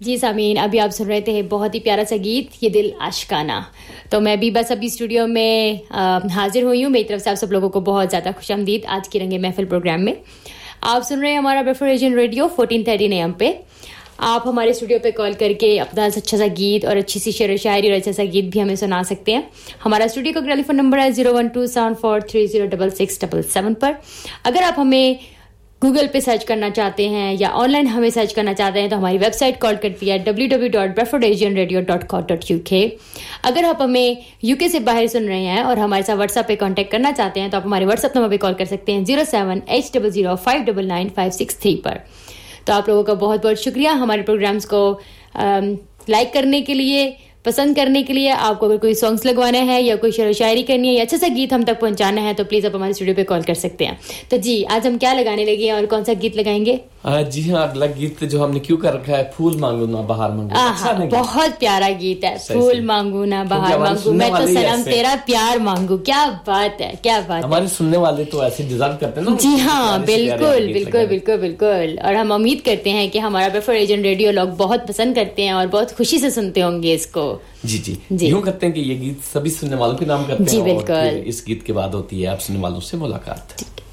जी सामीन, अभी आप सुन रहे थे बहुत ही प्यारा सा गीत, ये दिल आशिकाना। तो मैं भी बस अभी स्टूडियो में हाजिर हुई हूँ। मेरी तरफ से आप सब लोगों को बहुत ज़्यादा खुशामदीद आज की रंगे महफिल प्रोग्राम में। आप सुन रहे हैं हमारा बेफर एजेंट रेडियो 1430 AM पे। आप हमारे स्टूडियो पे कॉल करके अपना अच्छा सा गीत और अच्छी सी शेर व शायरी और अच्छा सा गीत भी हमें सुना सकते हैं। हमारा स्टूडियो का टेलीफोन नंबर है 01274306677 पर। अगर आप हमें गूगल पे सर्च करना चाहते हैं या ऑनलाइन हमें सर्च करना चाहते हैं तो हमारी वेबसाइट कॉल करती है www.bradfordagentradio.co.uk। अगर आप हमें यूके से बाहर सुन रहे हैं और हमारे साथ व्हाट्सएप पे कांटेक्ट करना चाहते हैं तो आप हमारे व्हाट्सएप नंबर पे कॉल कर सकते हैं 07800599563 पर। तो आप लोगों का बहुत बहुत शुक्रिया हमारे प्रोग्राम्स को लाइक करने के लिए, पसंद करने के लिए। आपको अगर कोई सॉन्ग्स लगवाना है या कोई शेर व शायरी करनी है या अच्छा सा गीत हम तक पहुंचाना है तो प्लीज आप हमारे स्टूडियो पे कॉल कर सकते हैं। तो जी आज हम क्या लगाने लगे हैं और कौन सा गीत लगाएंगे? जी हाँ, अगला गीत जो हमने क्यों कर रखा है, फूल मांगू ना बहार मांगू। अच्छा बहुत प्यारा गीत है, फूल मांगू ना बहार मांगू, मैं तो सनम तेरा प्यार मांगू। क्या बात है, क्या बात है। हमारे सुनने वाले तो ऐसे डिजर्व करते हैं ना। जी हाँ, बिल्कुल बिल्कुल बिल्कुल बिल्कुल। और हम उम्मीद करते हैं कि हमारा बेफर एजेंट रेडियो लोग बहुत पसंद करते हैं और बहुत खुशी से सुनते होंगे इसको। जी जी, यूं करते हैं कि ये गीत सभी सुनने वालों के नाम करते हैं। जी बिल्कुल। इस गीत के बाद होती है आप सुनने वालों से मुलाकात।